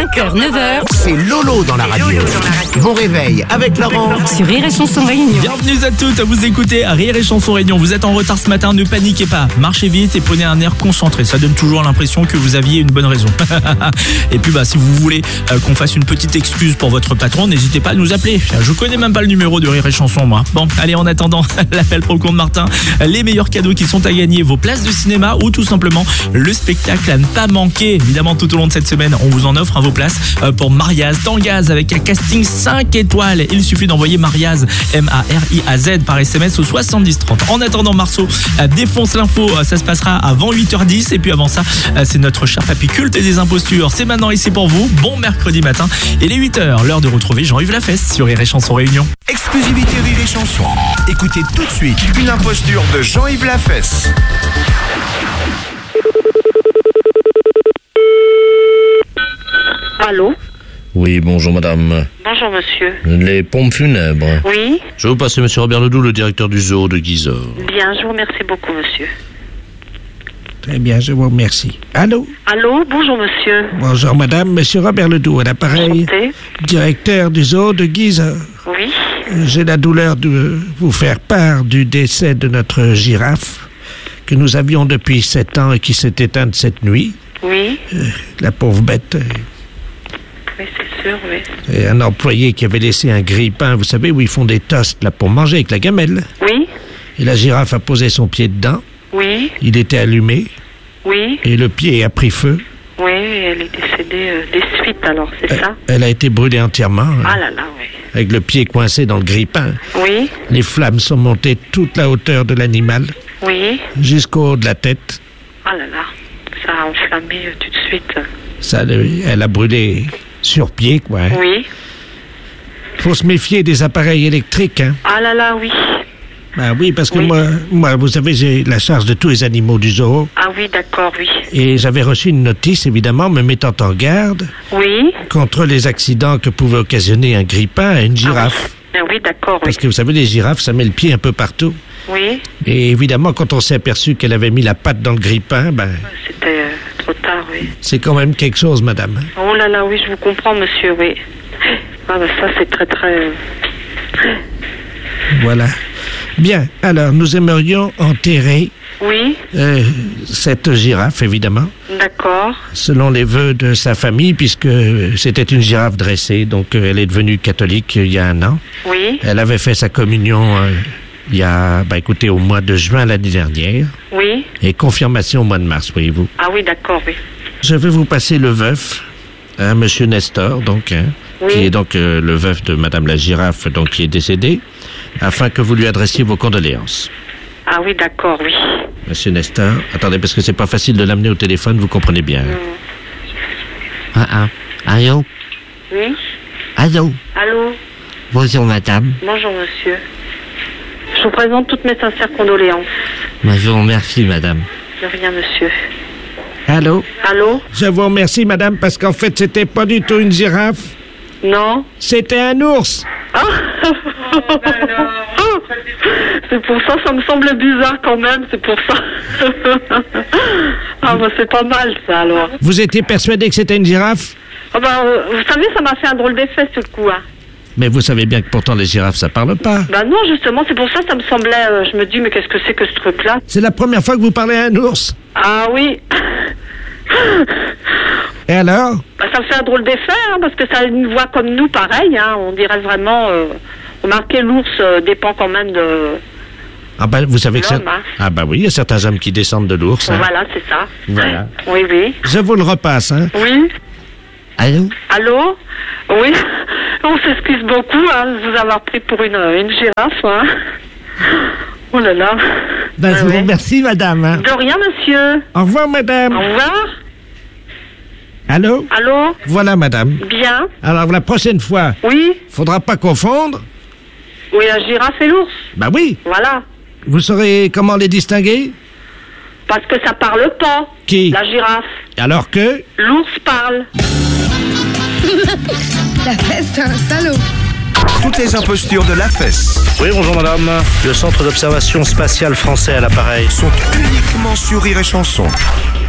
5h, 9h. C'est Lolo dans la radio. Bon réveil avec Laurent. Sur Rire et Chanson Réunion. Bienvenue à toutes, vous écoutez Rire et Chanson Réunion. Vous êtes en retard ce matin, ne paniquez pas. Marchez vite et prenez un air concentré. Ça donne toujours l'impression que vous aviez une bonne raison. Et puis si vous voulez qu'on fasse une petite excuse pour votre patron, n'hésitez pas à nous appeler. Je connais même pas le numéro de Rire et Chanson, moi. Bon, allez, en attendant l'appel pro compte Martin, les meilleurs cadeaux qui sont à gagner, vos places de cinéma ou tout simplement le spectacle à ne pas manquer. Évidemment, tout au long de cette semaine, on vous en offre vos places pour Mariaz dans le gaz avec un casting 5 étoiles. Il suffit d'envoyer Mariaz, M-A-R-I-A-Z par SMS au 7030. En attendant, Marceau défonce l'info. Ça se passera avant 8h10. Et puis avant ça, c'est notre cher papy culte des impostures. C'est maintenant ici pour vous. Bon mercredi matin. Et les 8h, l'heure de retrouver Jean-Yves Lafesse sur Rire et Chanson Réunion. Exclusivité Rire et Chanson. Écoutez tout de suite une imposture de Jean-Yves Lafesse. Allô? Oui, bonjour madame. Bonjour monsieur. Les pompes funèbres. Oui? Je vais vous passer monsieur Robert Ledoux, le directeur du zoo de Guizor. Bien, je vous remercie beaucoup monsieur. Très bien, je vous remercie. Allô? Allô? Bonjour monsieur. Bonjour madame, monsieur Robert Ledoux à l'appareil. Enchanté. Directeur du zoo de Guizor. Oui? J'ai la douleur de vous faire part du décès de notre girafe que nous avions depuis 7 ans et qui s'est éteinte cette nuit. Oui? La pauvre bête. Oui, c'est sûr, oui. Et un employé qui avait laissé un grille-pain, vous savez, où ils font des toasts là, pour manger avec la gamelle. Oui? Et la girafe a posé son pied dedans. Oui? Il était allumé. Oui? Et le pied a pris feu. Oui, elle est décédée des suites alors, c'est ça? Elle a été brûlée entièrement. Ah là là, oui. Avec le pied coincé dans le grille-pain. Oui? Les flammes sont montées toute la hauteur de l'animal, Oui? jusqu'au haut de la tête. Ah là là, ça a enflammé tout de suite. Elle a brûlé sur pied, quoi. Hein. Oui? Faut se méfier des appareils électriques, hein. Ah là là, oui. Ah oui, parce que Oui. moi, vous savez, j'ai la charge de tous les animaux du zoo. Ah oui, d'accord, oui. Et j'avais reçu une notice, évidemment, me mettant en garde Oui? contre les accidents que pouvait occasionner un grille-pain à une girafe. Ah oui, d'accord, oui. Parce que vous savez, les girafes, ça met le pied un peu partout. Oui? Et évidemment, quand on s'est aperçu qu'elle avait mis la patte dans le grille-pain, C'était trop tard, oui. c'est quand même quelque chose, madame. Oh là là, oui, je vous comprends, monsieur, oui. Ah bah ça, c'est très, très... Voilà. Bien, alors, nous aimerions enterrer Oui, cette girafe, évidemment, d'accord. selon les vœux de sa famille, puisque c'était une girafe dressée, donc elle est devenue catholique il y a 1 an. Oui, Elle avait fait sa communion il y a, écoutez, au mois de juin l'année dernière, oui. et confirmation au mois de mars, voyez-vous. Ah oui, d'accord, oui. Je vais vous passer le veuf, monsieur Nestor, donc, Oui. qui est donc le veuf de madame la girafe, donc qui est décédée, afin que vous lui adressiez vos condoléances. Ah oui, d'accord, oui. Monsieur Nestor, attendez, parce que c'est pas facile de l'amener au téléphone, vous comprenez bien. Allô? Oui, Allô? allô? Bonjour madame. Bonjour, monsieur. Je vous présente toutes mes sincères condoléances. Je vous remercie madame. De rien, monsieur. Allô? Allô? Je vous remercie, madame, parce qu'en fait, c'était pas du tout une girafe, Non? c'était un ours. Ah c'est pour ça, ça me semble bizarre quand même, c'est pour ça. Ah bah c'est pas mal ça alors. Vous étiez persuadé que c'était une girafe? Ah bah, vous savez, ça m'a fait un drôle d'effet ce coup. Hein. Mais vous savez bien que pourtant les girafes, ça parle pas. Bah non, justement, c'est pour ça que ça me semblait... je me dis, mais qu'est-ce que c'est que ce truc-là? C'est la première fois que vous parlez à un ours. Ah oui. Et alors? Bah, ça me fait un drôle d'effet, hein, parce que ça a une voix comme nous, pareil. Hein, on dirait vraiment... remarquez, l'ours dépend quand même de... Ah vous savez que c'est... L'homme, hein. Ah oui, il y a certains hommes qui descendent de l'ours. Hein. Voilà, c'est ça. Voilà. Oui, oui. Je vous le repasse, hein. Oui. Allô? Allô? Oui. On s'excuse beaucoup hein, de vous avoir pris pour une girafe. Hein. Oh là là. Je vous Ouais. remercie, madame. Hein. De rien, monsieur. Au revoir, madame. Au revoir. Allô? Allô? Voilà, madame. Bien. Alors, la prochaine fois, Oui? faudra pas confondre. Oui, la girafe et l'ours. Oui. Voilà. Vous saurez comment les distinguer? Parce que ça parle pas. Qui? La girafe. Alors que... L'ours parle. La fesse, c'est un salaud. Toutes les impostures de Lafesse Oui, bonjour madame. Le centre d'observation spatiale français à l'appareil. sont uniquement sur Rire et Chanson.